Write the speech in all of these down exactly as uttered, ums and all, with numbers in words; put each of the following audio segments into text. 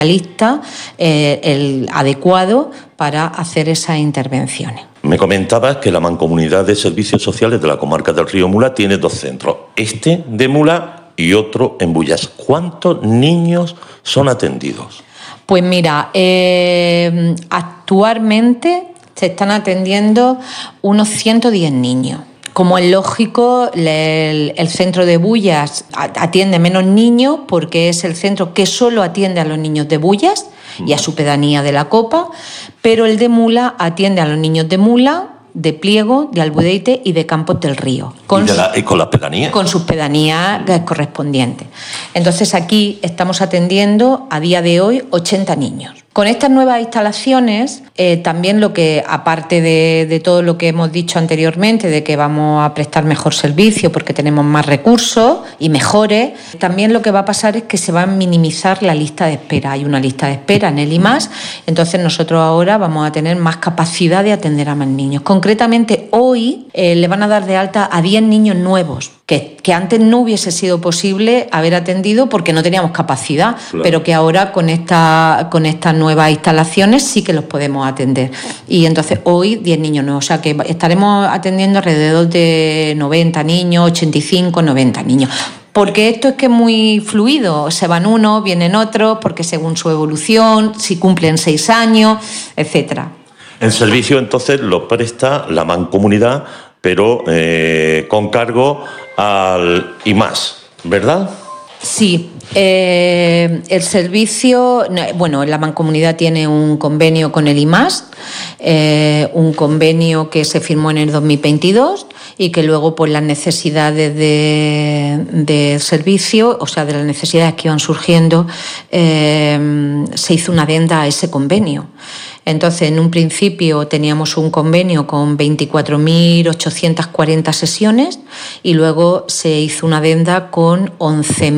lista eh, el adecuado para hacer esas intervenciones. Me comentabas que la Mancomunidad de Servicios Sociales de la comarca del Río Mula tiene dos centros, este de Mula y otro en Bullas. ¿Cuántos niños son atendidos? Pues mira, eh, actualmente se están atendiendo unos ciento diez niños. Como es lógico, el, el centro de Bullas atiende menos niños porque es el centro que solo atiende a los niños de Bullas y a su pedanía de la Copa, pero el de Mula atiende a los niños de Mula, de Pliego, de Albudeite y de Campos del Río. Con ¿Y, de la, ¿Y con las pedanías? Con sus pedanías correspondientes. Entonces aquí estamos atendiendo a día de hoy ochenta niños. Con estas nuevas instalaciones, eh, también lo que, aparte de, de todo lo que hemos dicho anteriormente, de que vamos a prestar mejor servicio porque tenemos más recursos y mejores, también lo que va a pasar es que se va a minimizar la lista de espera. Hay una lista de espera en el I M A S, entonces nosotros ahora vamos a tener más capacidad de atender a más niños. Concretamente, hoy eh, le van a dar de alta a diez niños nuevos, que, que antes no hubiese sido posible haber atendido porque no teníamos capacidad, claro. Pero que ahora con esta, con estas nuevas instalaciones sí que los podemos atender. Y entonces hoy diez niños nuevos, o sea que estaremos atendiendo alrededor de noventa niños, ochenta y cinco, noventa niños. Porque esto es que es muy fluido, se van unos, vienen otros, porque según su evolución, si cumplen seis años, etcétera. El servicio entonces lo presta la Mancomunidad, pero eh, con cargo al I M A S, ¿verdad? Sí, eh, el servicio, bueno, la Mancomunidad tiene un convenio con el I M A S, eh, un convenio que se firmó en el dos mil veintidós y que luego por las necesidades de, de servicio, o sea, de las necesidades que iban surgiendo, eh, se hizo una adenda a ese convenio. Entonces, en un principio teníamos un convenio con veinticuatro mil ochocientas cuarenta sesiones y luego se hizo una adenda con once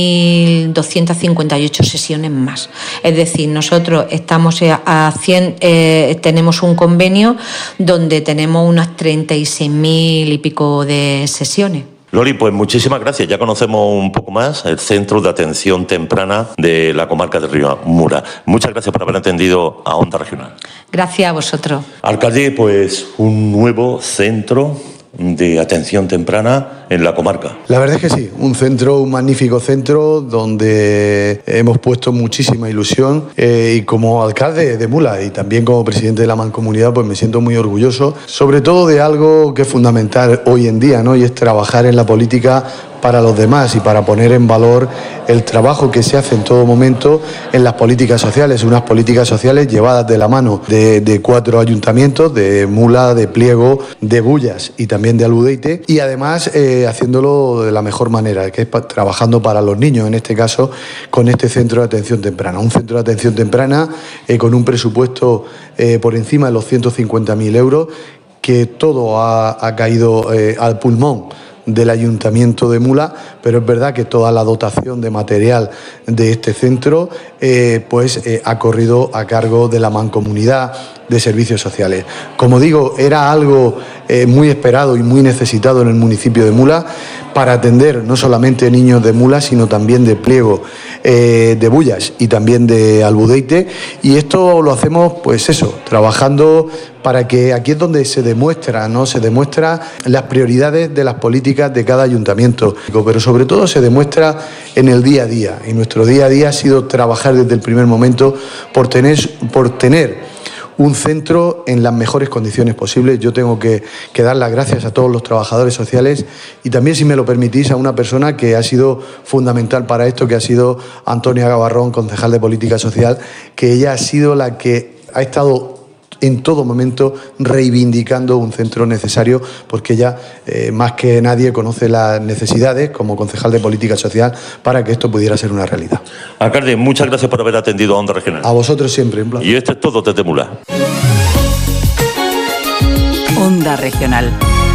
mil doscientas cincuenta y ocho sesiones más. Es decir, nosotros estamos haciendo, eh, tenemos un convenio donde tenemos unas treinta y seis mil y pico de sesiones. Loli, pues muchísimas gracias. Ya conocemos un poco más el Centro de Atención Temprana de la comarca del Río Mura. Muchas gracias por haber atendido a Onda Regional. Gracias a vosotros. Alcalde, pues un nuevo centro de atención temprana en la comarca. La verdad es que sí, un centro, un magnífico centro donde hemos puesto muchísima ilusión eh, y como alcalde de Mula y también como presidente de la Mancomunidad pues me siento muy orgulloso, sobre todo de algo que es fundamental hoy en día, ¿no? Y es trabajar en la política para los demás y para poner en valor el trabajo que se hace en todo momento en las políticas sociales, unas políticas sociales llevadas de la mano de, de cuatro ayuntamientos, de Mula, de Pliego, de Bullas y también de Albudeite, y además eh, haciéndolo de la mejor manera, que es pa- trabajando para los niños, en este caso con este centro de atención temprana, un centro de atención temprana eh, con un presupuesto eh, por encima de los ciento cincuenta mil euros, que todo ha, ha caído eh, al pulmón del Ayuntamiento de Mula, pero es verdad que toda la dotación de material de este centro eh, pues eh, ha corrido a cargo de la Mancomunidad de Servicios Sociales. Como digo, era algo eh, muy esperado y muy necesitado en el municipio de Mula para atender no solamente niños de Mula, sino también de Pliego, eh, de Bullas y también de Albudeite, y esto lo hacemos pues eso, trabajando para que aquí es donde se demuestra, ¿no? Se demuestra las prioridades de las políticas de cada ayuntamiento, pero sobre todo se demuestra en el día a día, y nuestro día a día ha sido trabajar desde el primer momento por tener, por tener un centro en las mejores condiciones posibles. Yo tengo que, que dar las gracias a todos los trabajadores sociales y también, si me lo permitís, a una persona que ha sido fundamental para esto, que ha sido Antonia Gavarrón, concejal de Política Social, que ella ha sido la que ha estado en todo momento reivindicando un centro necesario, porque ella, eh, más que nadie, conoce las necesidades como concejal de Política Social para que esto pudiera ser una realidad. Alcalde, muchas gracias por haber atendido a Onda Regional. A vosotros siempre, un placer. Y esto es todo desde Mula. Onda Regional.